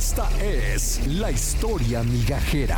Esta es la historia migajera.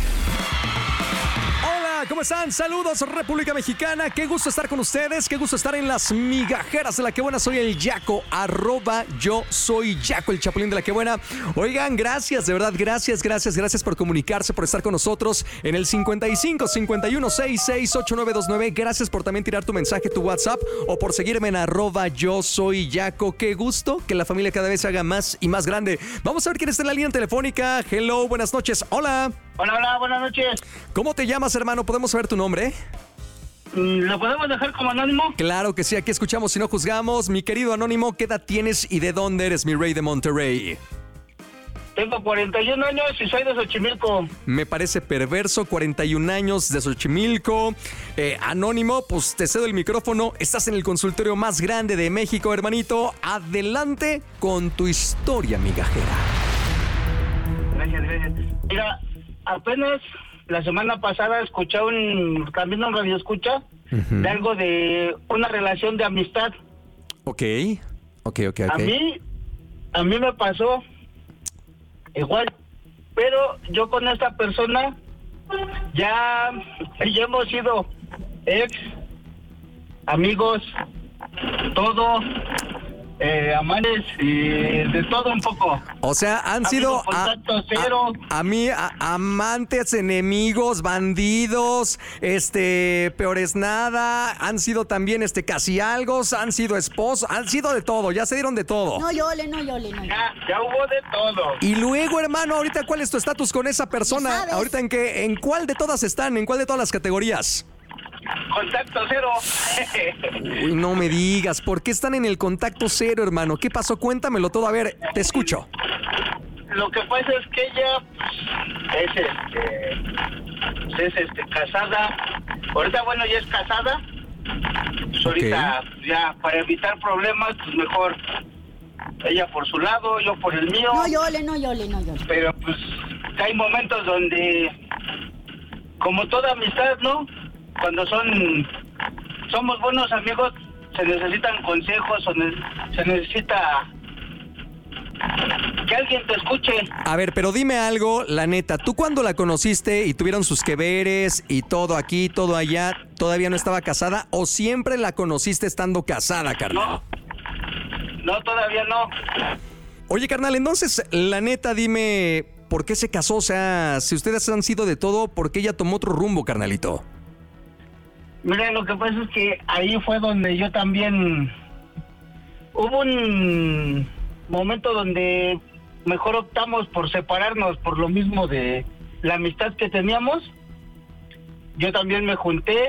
Hola, ¿cómo están? Saludos, República Mexicana. Qué gusto estar con ustedes. Qué gusto estar en las migajeras de La Que Buena. Soy el Yaco, @yo soy Yaco, el Chapulín de La Que Buena. Oigan, gracias, de verdad, gracias por comunicarse, por estar con nosotros en el 55 51 66 8929. Gracias por también tirar tu mensaje, tu WhatsApp, o por seguirme en @yo soy Yaco. Qué gusto que la familia cada vez se haga más y más grande. Vamos a ver quién está en la línea telefónica. Hello, buenas noches. Hola. Hola, buenas noches. ¿Cómo te llamas, hermano? ¿Podemos saber tu nombre? ¿Lo podemos dejar como anónimo? Claro que sí, aquí escuchamos y no juzgamos. Mi querido anónimo, ¿qué edad tienes y de dónde eres, mi rey de Monterrey? Tengo 41 años y soy de Xochimilco. Me parece perverso, 41 años de Xochimilco. Anónimo, pues te cedo el micrófono. Estás en el consultorio más grande de México, hermanito. Adelante con tu historia migajera. Gracias. Mira, apenas la semana pasada escuché también un radio escucha de algo de una relación de amistad. Ok. A mí me pasó igual, pero yo con esta persona ya hemos sido ex, amigos, todo, amantes y de todo un poco. O sea, han sido contacto cero. Amantes, enemigos, bandidos, peores nada, han sido también casi algo, han sido esposos, han sido de todo, ya se dieron de todo. No llole. Ya hubo de todo. Y luego, hermano, ahorita, ¿cuál es tu estatus con esa persona? Ahorita, ¿en cuál de todas están? ¿En cuál de todas las categorías? Contacto cero. Uy, no me digas, ¿por qué están en el contacto cero, hermano? ¿Qué pasó? Cuéntamelo todo, a ver, te escucho. Lo que pasa es que ella es casada. Ahorita, bueno, ya es casada. Pues ahorita, ya para evitar problemas, pues mejor ella por su lado, yo por el mío. No llole. Pero pues hay momentos donde, como toda amistad, ¿no? Cuando somos buenos amigos, se necesitan consejos, se necesita que alguien te escuche. A ver, pero dime algo, la neta, ¿tú cuando la conociste y tuvieron sus que veres y todo aquí, todo allá, todavía no estaba casada o siempre la conociste estando casada, carnal? No, todavía no. Oye, carnal, entonces, la neta, dime, ¿por qué se casó? O sea, si ustedes han sido de todo, ¿por qué ella tomó otro rumbo, carnalito? Mira, lo que pasa es que ahí fue donde yo también... Hubo un momento donde mejor optamos por separarnos por lo mismo de la amistad que teníamos. Yo también me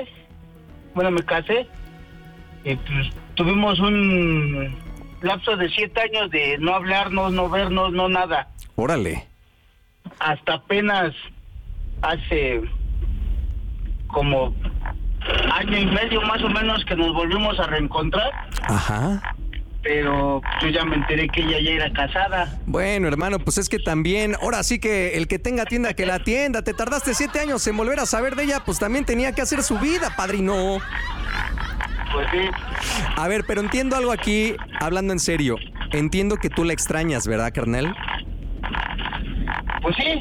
casé, y pues tuvimos un lapso de 7 años de no hablarnos, no vernos, no nada. Órale. Hasta apenas hace como año y medio más o menos que nos volvimos a reencontrar. Ajá. Pero yo ya me enteré que ella ya era casada. Bueno, hermano, pues es que también, ahora sí que el que tenga tienda que la atienda. Te tardaste 7 años en volver a saber de ella, pues también tenía que hacer su vida, padrino. Pues sí. A ver, pero entiendo algo aquí, hablando en serio. Entiendo que tú la extrañas, ¿verdad, carnal? Pues sí.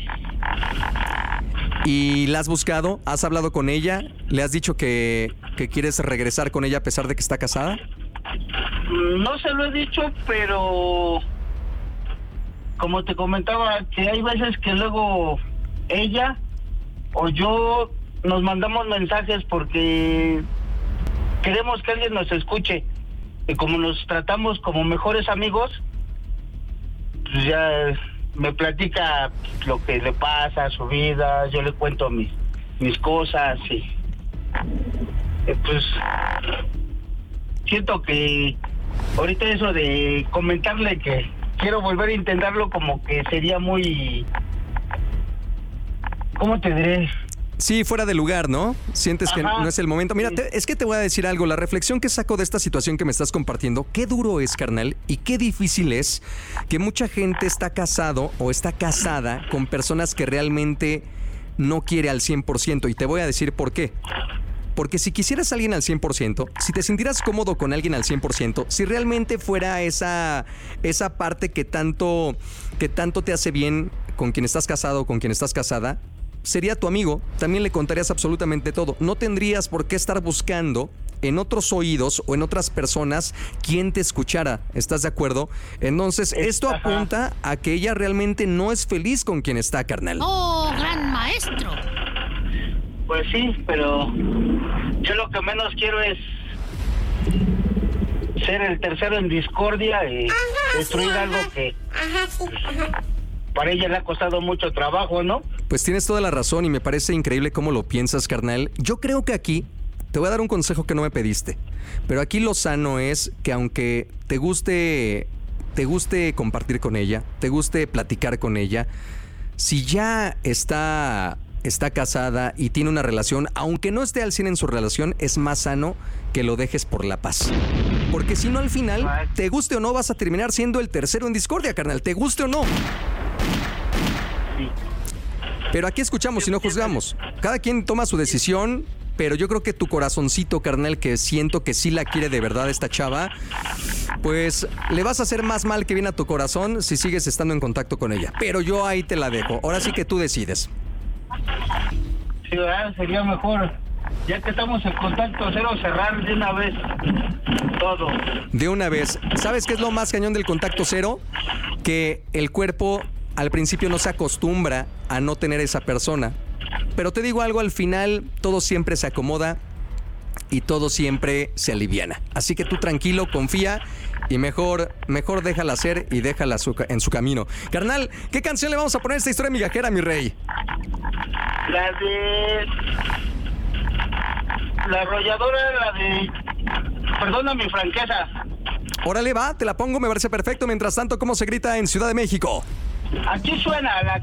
¿Y la has buscado? ¿Has hablado con ella? ¿Le has dicho que quieres regresar con ella a pesar de que está casada? No se lo he dicho, pero como te comentaba, que hay veces que luego ella o yo nos mandamos mensajes porque queremos que alguien nos escuche. Y como nos tratamos como mejores amigos, pues ya me platica lo que le pasa, su vida, yo le cuento mis cosas y pues siento que ahorita eso de comentarle que quiero volver a intentarlo como que sería muy, ¿cómo te diré? Sí, fuera de lugar, ¿no? Sientes que no es el momento. Mira, es que te voy a decir algo. La reflexión que saco de esta situación que me estás compartiendo, qué duro es, carnal, y qué difícil es que mucha gente está casado o está casada con personas que realmente no quiere al 100%. Y te voy a decir por qué. Porque si quisieras a alguien al 100%, si te sintieras cómodo con alguien al 100%, si realmente fuera esa parte que tanto te hace bien con quien estás casado o con quien estás casada, sería tu amigo, también le contarías absolutamente todo. No tendrías por qué estar buscando en otros oídos o en otras personas quien te escuchara. ¿Estás de acuerdo? Entonces, esto apunta a que ella realmente no es feliz con quien está, carnal. ¡Oh, gran maestro! Pues sí, pero yo lo que menos quiero es ser el tercero en discordia y destruir algo que para ella le ha costado mucho trabajo, ¿no? Pues tienes toda la razón y me parece increíble cómo lo piensas, carnal. Yo creo que aquí te voy a dar un consejo que no me pediste, pero aquí lo sano es que aunque te guste compartir con ella, te guste platicar con ella, si ya está casada y tiene una relación, aunque no esté al 100 en su relación, es más sano que lo dejes por la paz. Porque si no, al final, te guste o no, vas a terminar siendo el tercero en discordia, carnal. Te guste o no. Sí. Pero aquí escuchamos y no juzgamos. Cada quien toma su decisión, pero yo creo que tu corazoncito, carnal, que siento que sí la quiere de verdad esta chava, pues le vas a hacer más mal que bien a tu corazón si sigues estando en contacto con ella. Pero yo ahí te la dejo. Ahora sí que tú decides. Sí, ¿verdad? Sería mejor, ya que estamos en contacto cero, cerrar de una vez todo. De una vez. ¿Sabes qué es lo más cañón del contacto cero? Que el cuerpo al principio no se acostumbra a no tener esa persona. Pero te digo algo, al final todo siempre se acomoda y todo siempre se aliviana. Así que tú tranquilo, confía y mejor déjala hacer y déjala en su camino. Carnal, ¿qué canción le vamos a poner a esta historia migajera, mi rey? La de... La arrolladora, la de... Perdona mi franqueza. Órale, va, te la pongo, me parece perfecto. Mientras tanto, ¿cómo se grita en Ciudad de México? Aquí suena la